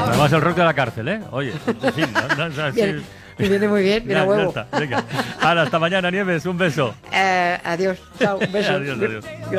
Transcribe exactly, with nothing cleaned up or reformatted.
Además el rock de la cárcel, ¿eh? Oye, en fin, no, no, no, Bien, me viene muy bien, mira ya, ya huevo. está, venga. Ahora, hasta mañana, Nieves, un beso. Eh, adiós, chao, un beso. Adiós, adiós.